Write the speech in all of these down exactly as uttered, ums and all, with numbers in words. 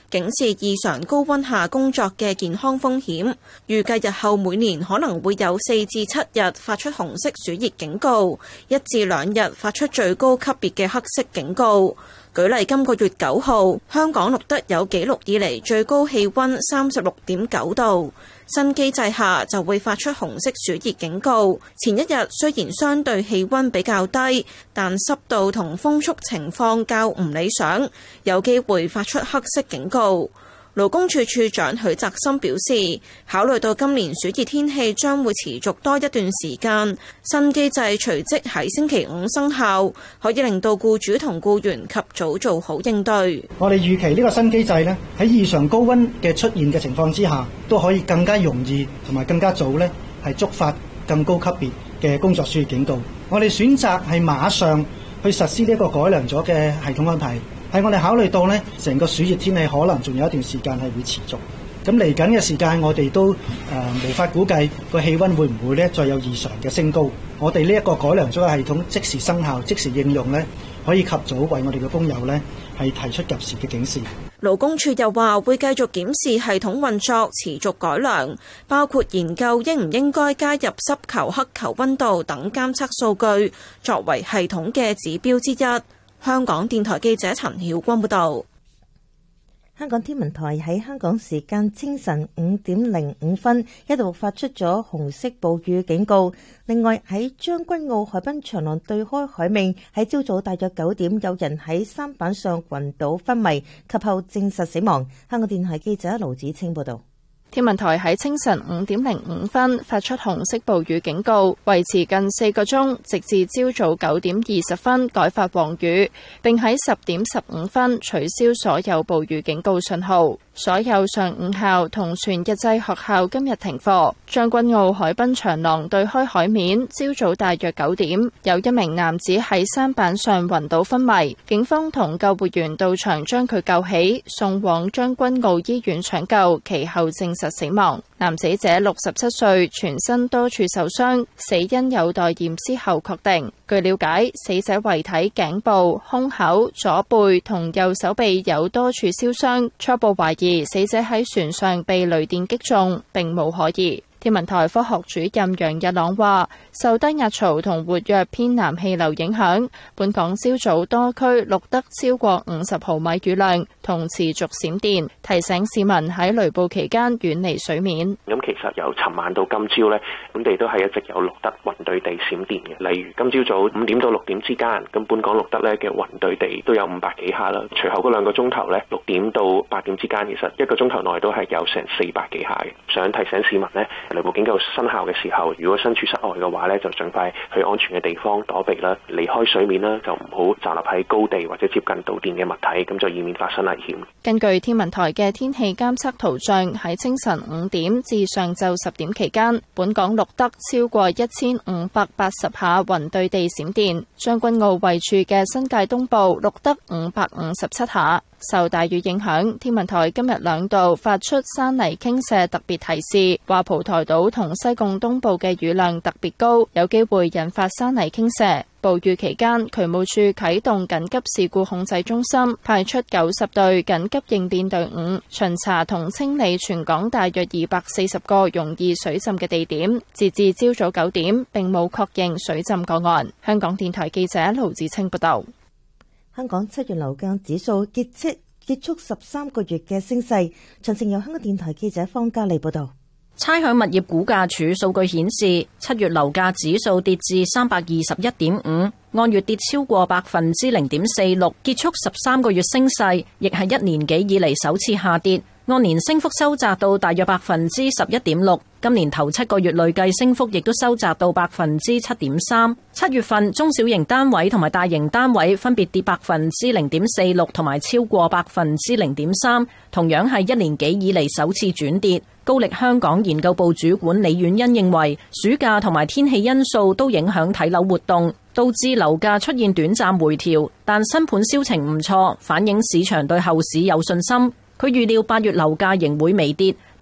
警示異常高溫下工作嘅健康風險。預計日後每年可能會有四至七日發出紅色暑熱警告，一至兩日發出最高級別嘅黑色警告。舉例，今個月九號，香港錄得有紀錄以嚟最高氣溫三十六點九度。新機制下就會發出紅色暑熱警告。前一日雖然相對氣溫比較低，但濕度同風速情況較唔理想，有機會發出黑色警告。勞工處處長許澤森表示，考慮到今年暑熱天氣將會持續多一段時間，新機制隨即喺星期五生效，可以令到僱主同僱員及早做好應對。 我哋預期呢個新機制呢，喺異常高溫嘅出現嘅情況之下，都可以更加容易同埋更加早呢係觸發更高級別嘅工作暑熱警告。我哋選擇係馬上去實施呢一個改良咗嘅系統安排。係我哋考慮到呢，成個暑熱天氣可能仲有一段時間係會持續。咁嚟緊嘅時間，我哋都誒、呃、無法估計個氣温會唔會呢再有異常嘅升高。我哋呢一個改良咗嘅系統即時生效、即時應用呢，可以及早為我哋嘅工友呢係提出及時嘅警示。 勞工處又話會繼續檢視系統運作，持續改良，包括研究應唔應該加入濕球、黑球温度等監測數據，作為系統嘅指標之一。香港電台記者陳曉君報道。 香港天文台喺香港時間清晨五點零五分一度發出咗紅色暴雨警告。另外喺將軍澳海濱長廊對開海面，喺朝早大約九點有人喺舢板上暈倒昏迷，及後證實死亡。香港電台記者盧子清報道。 天文台喺清晨五點零五分發出紅色暴雨警告，維持近四個鐘，直至朝早九點二十分改發黃雨，並喺十點十五分取消所有暴雨警告信號。所有上午校同全日制學校今日停課。將軍澳海濱長廊對開海面，朝早大約九點，有一名男子喺舢板上暈倒昏迷，警方同救護員到場將佢救起，送往將軍澳醫院搶救，其後證實死亡。男死者六十七歲，全身多處受傷，死因有待驗屍後確定。據了解，死者遺體頸部、胸口、左背同右手臂有多處燒傷，初步懷疑死者喺船上被雷電擊中，並無可疑。天文台科學主任楊日朗話，受低壓槽同活躍偏南氣流影響，本港朝早多區錄得超過五十毫米雨量，同持續閃電，提醒市民喺雷暴期間遠離水面。 咁其實由尋晚到今朝呢，本地都係一直有錄得雲對地閃電嘅。例如今朝早五點到六點之間，咁本港錄得呢嘅雲對地都有五百幾下啦。隨後嗰兩個鐘頭呢，六點到八點之間，其實一個鐘頭內都係有成四百幾下嘅。想提醒市民呢，雷暴警告生效嘅時候，如果身處室外嘅話呢，就盡快去安全嘅地方躲避啦，離開水面啦，就唔好站立喺高地或者接近導電嘅物體，咁就以免發生危險。 根據天文台嘅天氣監測圖像，喺清晨五點至上晝十點期間，本港錄得超過一千五百八十下雲對地閃電。將軍澳位處嘅新界東部錄得五百五十七下。受大雨影響，天文台今日兩度發出山泥傾瀉特別提示，話蒲台島同西貢東部嘅雨量特別高，有機會引發山泥傾瀉。暴雨期間，渠務處啟動緊急事故控制中心，派出九十隊緊急應變隊伍，巡查同清理全港大約二百四十個容易水浸嘅地點。截至朝早九點，並冇確認水浸個案。香港電台記者盧子清報道。 香港七月樓價指數結束結束十三個月嘅升勢，詳情由香港電台記者方嘉莉報道。 差餉物業估價署數據顯示，七月樓價指數跌至三百二十一點五，按月跌超過百分之零點四六，結束十三個月升勢，亦係一年幾以嚟首次下跌。按年升幅收窄到大約百分之十一點六，今年頭七個月累計升幅亦都收窄到百分之七點三。七月份中小型單位同埋大型單位分別跌百分之零點四六同埋超過百分之零點三，同樣係一年幾以嚟首次轉跌。高力香港研究部主管李婉欣認為，暑假同埋天氣因素都影響睇樓活動，導致樓價出現短暫回調，但新盤銷情唔錯，反映市場對後市有信心。佢預料八月樓價仍會微跌，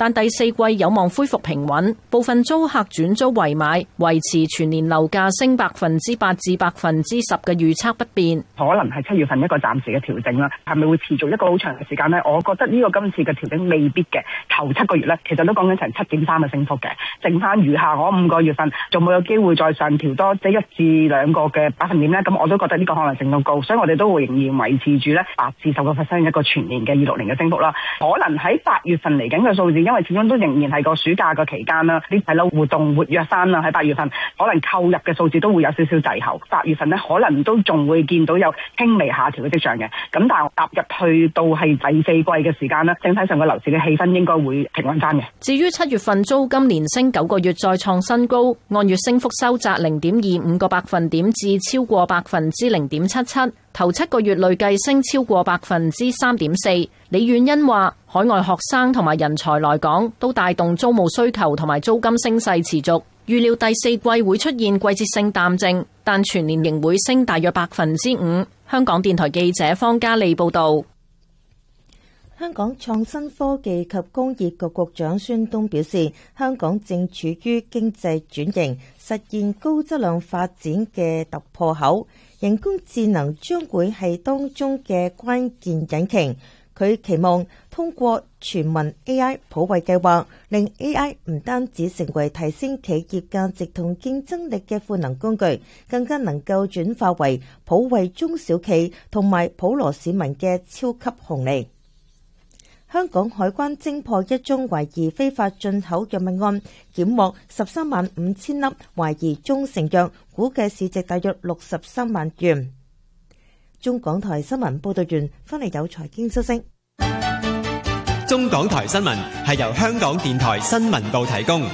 但第四季有望恢復平穩，部分租客轉租為買，維持全年樓價升百分之八至百分之十嘅預測不變。 可能係七月份一個暫時嘅調整啦，係咪會持續一個好長嘅時間呢？我覺得呢個今次嘅調整未必嘅。頭七個月呢，其實都講緊成七點三嘅升幅嘅，剩翻餘下嗰五個月份，仲冇有機會再上調多即係一至兩個嘅百分點呢？咁我都覺得呢個可能性都高，所以我哋都會仍然維持住呢八至十個 percent 一個全年嘅二六年嘅升幅啦。可能喺八月份嚟緊嘅數字，因為始終都仍然係個暑假嘅期間啦，啲係咯活動活躍翻啦，喺八月份可能購入嘅數字都會有少少滯後。八月份呢，可能都仲會見到有輕微下調嘅跡象嘅。咁但係踏入去到係第四季嘅時間呢，整體上個樓市嘅氣氛應該會平穩翻嘅。 至於七月份租金連升九個月再創新高，按月升幅收窄零點二五個百分點至超過百分之零點七七。頭七個月累計升超過百分之三點四。李婉欣話：海外學生同埋人才來港都帶動租務需求同埋租金升勢持續。預料第四季會出現季節性淡靜，但全年仍會升大約百分之五。香港電台記者方嘉利報導。 香港創新科技及工業局局長孫東表示，香港正處於經濟轉型、實現高質量發展嘅突破口，人工智能將會係當中嘅關鍵引擎。佢期望通過全民 A I 普惠計劃，令 A I 唔單止成為提升企業價值同競爭力嘅賦能工具，更加能夠轉化為普惠中小企同埋普羅市民嘅超級紅利。香港海關偵破一宗懷疑非法進口藥物案，檢獲十三萬五千粒懷疑中成藥，估計市值大約六十三萬元。中港台新聞報道完，翻嚟有財經消息。 中港台新聞係由香港電台新聞部提供。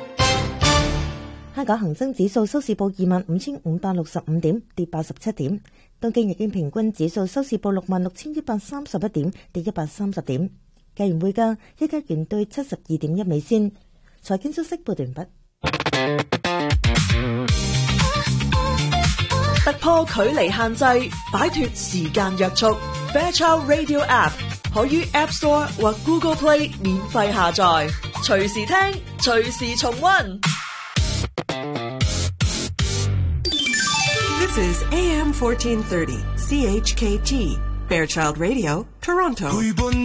香港恒生指數收市報二萬五千五百六十五點，跌八十七點。東京日經平均指數收市報六萬六千一百三十一點，跌一百三十點。計完匯價，一加元兌七十二點一美仙。財經消息報道完畢。 突破距離限制，擺脫時間約束。Fairchild Radio App 可於 App Store 或 Google Play 免費下載，隨時聽，隨時重溫。This is A M fourteen thirty C H K T Fairchild Radio Toronto。